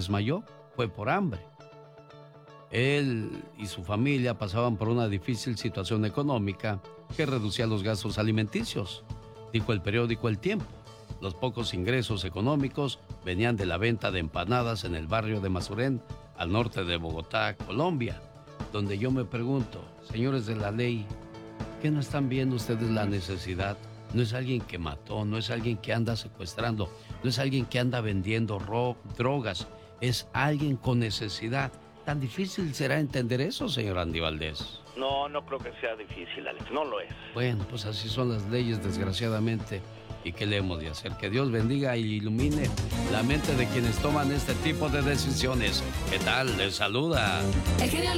desmayó fue por hambre. Él y su familia pasaban por una difícil situación económica que reducía los gastos alimenticios, dijo el periódico El Tiempo. Los pocos ingresos económicos venían de la venta de empanadas en el barrio de Mazurén, al norte de Bogotá, Colombia, donde yo me pregunto, señores de la ley, ¿qué no están viendo ustedes la necesidad? No es alguien que mató, no es alguien que anda secuestrando, no es alguien que anda vendiendo drogas, es alguien con necesidad. ¿Tan difícil será entender eso, señor Andy Valdés? No, no creo que sea difícil, Alex, no lo es. Bueno, pues así son las leyes, desgraciadamente. ¿Y qué le hemos de hacer? Que Dios bendiga e ilumine la mente de quienes toman este tipo de decisiones. ¿Qué tal? Les saluda